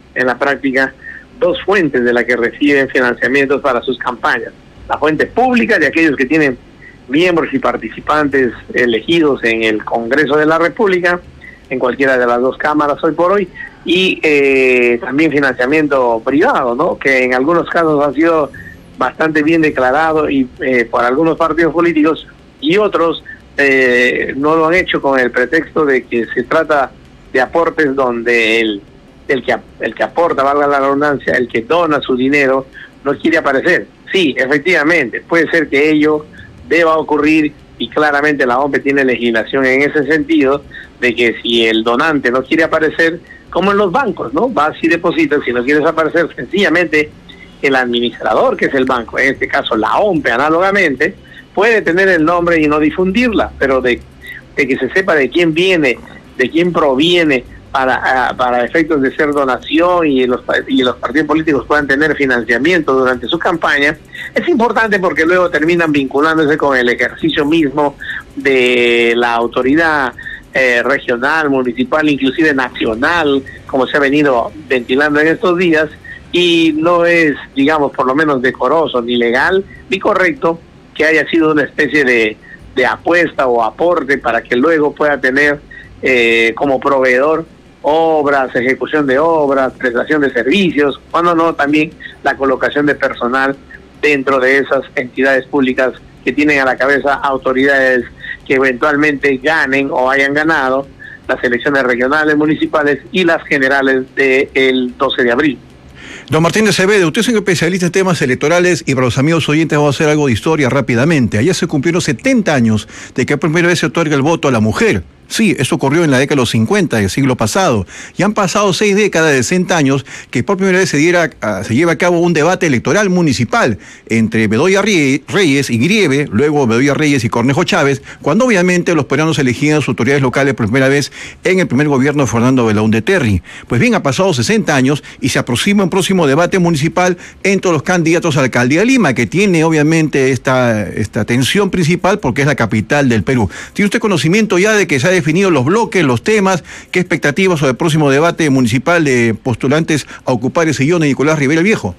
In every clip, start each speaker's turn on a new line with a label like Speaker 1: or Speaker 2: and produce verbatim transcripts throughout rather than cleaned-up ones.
Speaker 1: en la práctica dos fuentes de las que reciben financiamientos para sus campañas. La fuente pública de aquellos que tienen miembros y participantes elegidos en el Congreso de la República, en cualquiera de las dos cámaras hoy por hoy, y eh, también financiamiento privado, ¿no? Que en algunos casos ha sido bastante bien declarado y eh, por algunos partidos políticos, y otros eh, no lo han hecho con el pretexto de que se trata de aportes donde el, el, que, el que aporta, valga la redundancia, el que dona su dinero, no quiere aparecer. Sí, efectivamente, puede ser que ello deba ocurrir, y claramente la O M P tiene legislación en ese sentido, de que si el donante no quiere aparecer, como en los bancos, ¿no? Vas y depositas, si no quieres aparecer, sencillamente el administrador, que es el banco, en este caso la O M P análogamente, puede tener el nombre y no difundirla, pero de, de que se sepa de quién viene, de quién proviene, para, para efectos de ser donación, y los, y los partidos políticos puedan tener financiamiento durante su campaña, es importante porque luego terminan vinculándose con el ejercicio mismo de la autoridad eh, regional, municipal, inclusive nacional, como se ha venido ventilando en estos días, y no es, digamos, por lo menos decoroso, ni legal, ni correcto que haya sido una especie de, de apuesta o aporte para que luego pueda tener eh, como proveedor obras, ejecución de obras, prestación de servicios, cuando no también la colocación de personal dentro de esas entidades públicas que tienen a la cabeza autoridades que eventualmente ganen o hayan ganado las elecciones regionales, municipales y las generales del doce de abril.
Speaker 2: Don Martín de Acevedo, usted es un especialista en temas electorales, y para los amigos oyentes vamos a hacer algo de historia rápidamente. Ayer se cumplieron setenta años de que por primera vez se otorga el voto a la mujer. Sí, eso ocurrió en la década de los cincuenta del siglo pasado. Y han pasado seis décadas de sesenta años que por primera vez se, diera, uh, se lleva a cabo un debate electoral municipal entre Bedoya Reyes y Grieve, luego Bedoya Reyes y Cornejo Chávez, cuando obviamente los peruanos elegían sus autoridades locales por primera vez en el primer gobierno de Fernando Belaúnde Terry. Pues bien, ha pasado sesenta años y se aproxima un próximo debate municipal entre los candidatos a la alcaldía de Lima, que tiene obviamente esta, esta tensión principal porque es la capital del Perú. ¿Tiene usted conocimiento ya de que se ha definido los bloques, los temas? ¿Qué expectativas sobre el próximo debate municipal de postulantes a ocupar el sillón de Nicolás Rivera el Viejo?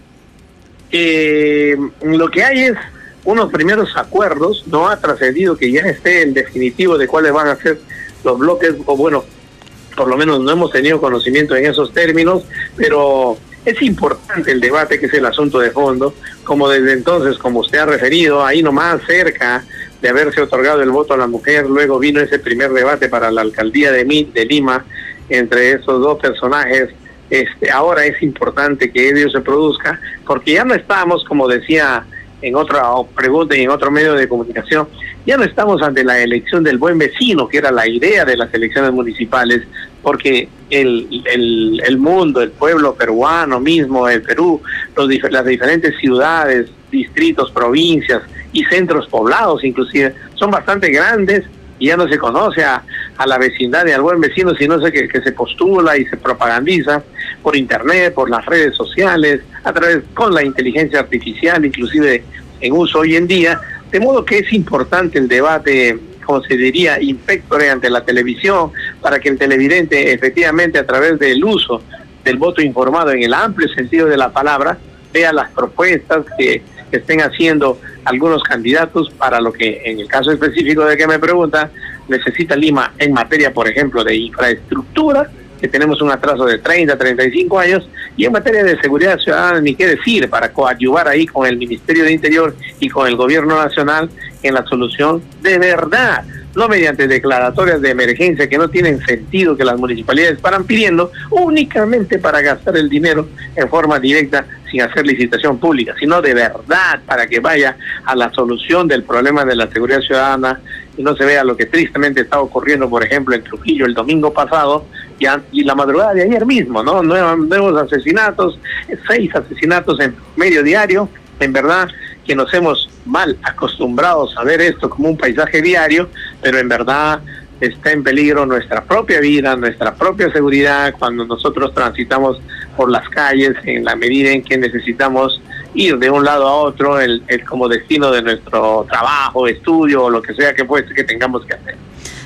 Speaker 1: Eh, lo que hay es unos primeros acuerdos, no ha trascendido que ya esté el definitivo de cuáles van a ser los bloques, o bueno, por lo menos no hemos tenido conocimiento en esos términos, pero es importante el debate, que es el asunto de fondo, como desde entonces, como usted ha referido, ahí nomás cerca de haberse otorgado el voto a la mujer, luego vino ese primer debate para la alcaldía de, de Lima entre esos dos personajes. Este, ahora es importante que ello se produzca, porque ya no estamos, como decía en otra pregunta y en otro medio de comunicación, ya no estamos ante la elección del buen vecino, que era la idea de las elecciones municipales, porque el, el, el mundo, el pueblo peruano mismo, el Perú, los, las diferentes ciudades, distritos, provincias y centros poblados inclusive, son bastante grandes, y ya no se conoce a, a la vecindad y al buen vecino, sino que, que se postula y se propagandiza por internet, por las redes sociales, a través con la inteligencia artificial, inclusive en uso hoy en día, de modo que es importante el debate, como se diría, impectore ante la televisión, para que el televidente efectivamente a través del uso del voto informado en el amplio sentido de la palabra, vea las propuestas que que estén haciendo algunos candidatos para lo que, en el caso específico de que me pregunta, necesita Lima en materia, por ejemplo, de infraestructura, que tenemos un atraso de treinta, treinta y cinco años, y en materia de seguridad ciudadana, ni qué decir, para coadyuvar ahí con el Ministerio de Interior y con el Gobierno Nacional en la solución de verdad, no mediante declaratorias de emergencia que no tienen sentido, que las municipalidades paran pidiendo únicamente para gastar el dinero en forma directa sin hacer licitación pública, sino de verdad para que vaya a la solución del problema de la seguridad ciudadana y no se vea lo que tristemente está ocurriendo, por ejemplo, en Trujillo el domingo pasado y, a, y la madrugada de ayer mismo, ¿no? Nuevos, nuevos asesinatos, seis asesinatos en medio diario, en verdad que nos hemos mal acostumbrados a ver esto como un paisaje diario, pero en verdad está en peligro nuestra propia vida, nuestra propia seguridad cuando nosotros transitamos por las calles en la medida en que necesitamos ir de un lado a otro el, el como destino de nuestro trabajo, estudio o lo que sea que, pues, que tengamos que hacer.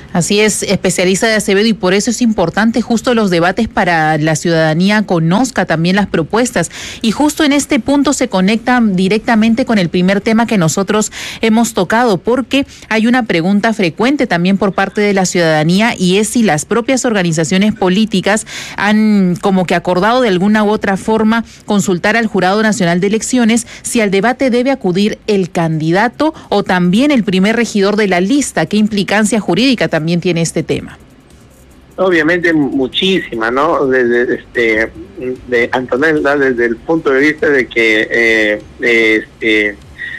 Speaker 3: Así es, especialista de Acevedo, y por eso es importante justo los debates para la ciudadanía conozca también las propuestas. Y justo en este punto se conecta directamente con el primer tema que nosotros hemos tocado, porque hay una pregunta frecuente también por parte de la ciudadanía, y es si las propias organizaciones políticas han como que acordado de alguna u otra forma consultar al Jurado Nacional de Elecciones si al debate debe acudir el candidato o también el primer regidor de la lista. ¿Qué implicancia jurídica también también tiene este tema?
Speaker 1: Obviamente muchísima, ¿no? Desde este, de Antonella, desde el punto de vista de que eh, este,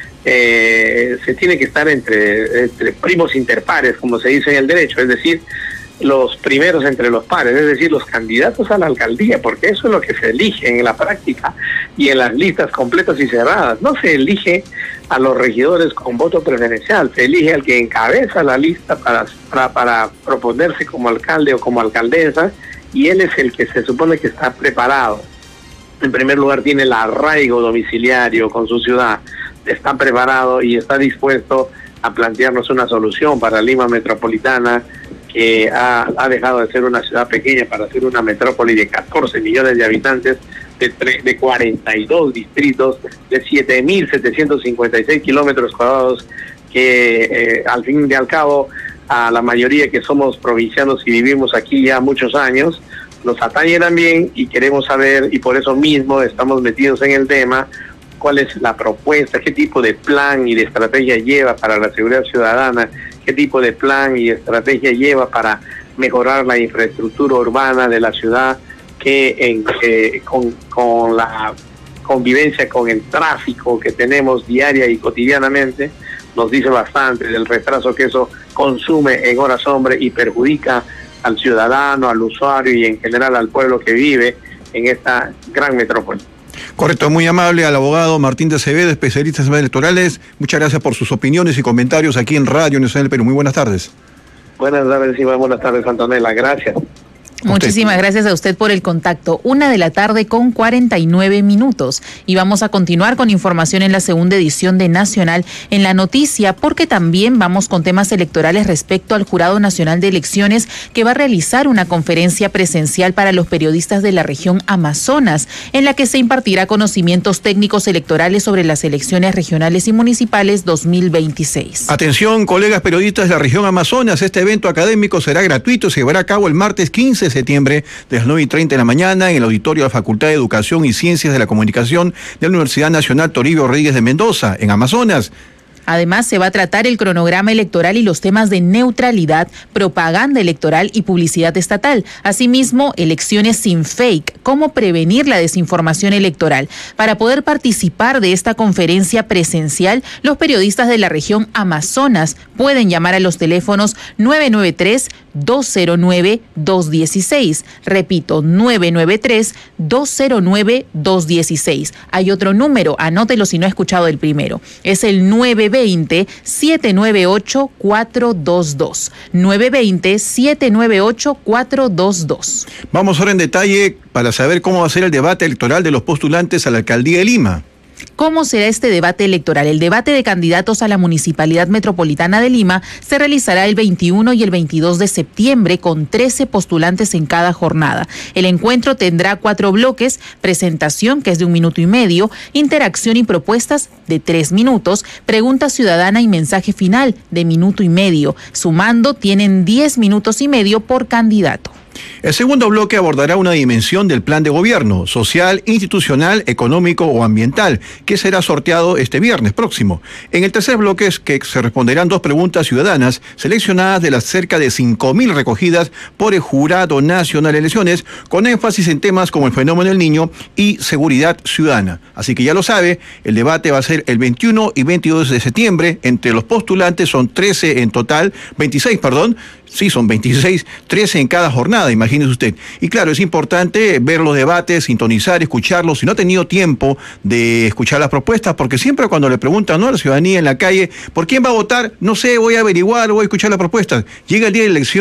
Speaker 1: eh, se tiene que estar entre, entre primos interpares, como se dice en el derecho, es decir, los primeros entre los pares, es decir, los candidatos a la alcaldía, porque eso es lo que se elige en la práctica y en las listas completas y cerradas. No se elige a los regidores con voto preferencial, se elige al que encabeza la lista para, para, para proponerse como alcalde o como alcaldesa, y él es el que se supone que está preparado. En primer lugar, tiene el arraigo domiciliario con su ciudad, está preparado y está dispuesto a plantearnos una solución para Lima Metropolitana, que ha, ha dejado de ser una ciudad pequeña para ser una metrópoli de catorce millones de habitantes, de, tre, de cuarenta y dos distritos, de siete mil setecientos cincuenta y seis kilómetros cuadrados, que eh, al fin y al cabo a la mayoría que somos provincianos y vivimos aquí ya muchos años, nos atañe también, y queremos saber, y por eso mismo estamos metidos en el tema, cuál es la propuesta, qué tipo de plan y de estrategia lleva para la seguridad ciudadana, qué tipo de plan y estrategia lleva para mejorar la infraestructura urbana de la ciudad, que en, eh, con, con la convivencia con el tráfico que tenemos diaria y cotidianamente, nos dice bastante del retraso que eso consume en horas hombre y perjudica al ciudadano, al usuario y en general al pueblo que vive en esta gran metrópoli.
Speaker 2: Correcto, muy amable al abogado Martín de Acevedo, especialista en temas electorales. Muchas gracias por sus opiniones y comentarios aquí en Radio Nacional del Perú. Muy buenas tardes.
Speaker 1: Buenas tardes y buenas tardes, Antonella. Gracias.
Speaker 3: Muchísimas gracias a usted por el contacto. Una de la tarde con cuarenta y nueve minutos. Y vamos a continuar con información en la segunda edición de Nacional en la Noticia, porque también vamos con temas electorales respecto al Jurado Nacional de Elecciones, que va a realizar una conferencia presencial para los periodistas de la región Amazonas, en la que se impartirá conocimientos técnicos electorales sobre las elecciones regionales y municipales dos mil veintiséis.
Speaker 2: Atención, colegas periodistas de la región Amazonas, este evento académico será gratuito, se llevará a cabo el martes quince de septiembre de las nueve y treinta de la mañana en el auditorio de la Facultad de Educación y Ciencias de la Comunicación de la Universidad Nacional Toribio Rodríguez de Mendoza, en Amazonas.
Speaker 3: Además, se va a tratar el cronograma electoral y los temas de neutralidad, propaganda electoral y publicidad estatal. Asimismo, elecciones sin fake, cómo prevenir la desinformación electoral. Para poder participar de esta conferencia presencial, los periodistas de la región Amazonas pueden llamar a los teléfonos nueve nueve tres, dos cero nueve, dos uno seis. Repito, nueve nueve tres, dos cero nueve, dos uno seis. Hay otro número, anótelo si no ha escuchado el primero. Es el nueve veinte, siete nueve ocho, cuatro dos dos. nueve veinte, siete nueve ocho, cuatro dos dos.
Speaker 2: Vamos ahora en detalle para saber cómo va a ser el debate electoral de los postulantes a la alcaldía de Lima.
Speaker 3: ¿Cómo será este debate electoral? El debate de candidatos a la Municipalidad Metropolitana de Lima se realizará el veintiuno y el veintidós de septiembre con trece postulantes en cada jornada. El encuentro tendrá cuatro bloques: presentación, que es de un minuto y medio, interacción y propuestas de tres minutos, pregunta ciudadana y mensaje final de minuto y medio. Sumando, tienen diez minutos y medio por candidato.
Speaker 2: El segundo bloque abordará una dimensión del plan de gobierno, social, institucional, económico o ambiental, que será sorteado este viernes próximo. En el tercer bloque es que se responderán dos preguntas ciudadanas seleccionadas de las cerca de cinco mil recogidas por el Jurado Nacional de Elecciones, con énfasis en temas como el fenómeno del niño y seguridad ciudadana. Así que ya lo sabe, el debate va a ser el veintiuno y veintidós de septiembre. Entre los postulantes son trece en total, veintiséis, perdón, sí, son veintiséis, trece en cada jornada, imagínese usted. Y claro, es importante ver los debates, sintonizar, escucharlos. Si no ha tenido tiempo de escuchar las propuestas, porque siempre cuando le preguntan, ¿no?, a la ciudadanía en la calle, ¿por quién va a votar? No sé, voy a averiguar, voy a escuchar las propuestas. Llega el día de la elección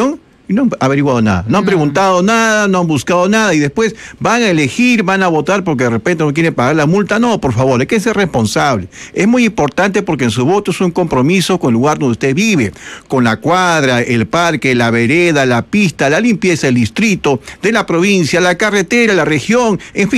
Speaker 2: y no han averiguado nada, no han no. preguntado nada, no han buscado nada, y después van a elegir, van a votar porque de repente no quieren pagar la multa. No, por favor, hay que ser responsable. Es muy importante porque en su voto es un compromiso con el lugar donde usted vive, con la cuadra, el parque, la vereda, la pista, la limpieza del distrito, de la provincia, la carretera, la región, en fin.